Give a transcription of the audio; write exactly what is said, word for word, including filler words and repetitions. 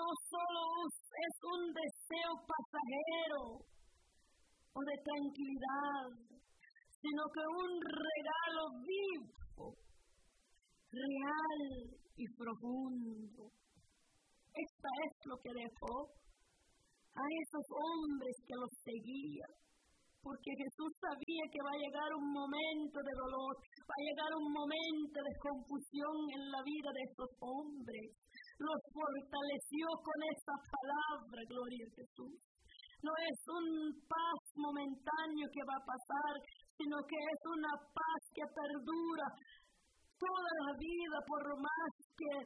solo es un deseo pasajero o de tranquilidad, sino que un regalo vivo, real y profundo. Esta es lo que dejó a esos hombres que los seguían, porque Jesús sabía que va a llegar un momento de dolor, va a llegar un momento de confusión en la vida de estos hombres. Los fortaleció con esa palabra, gloria a Jesús. No es un paz momentáneo que va a pasar, sino que es una paz que perdura toda la vida, por más que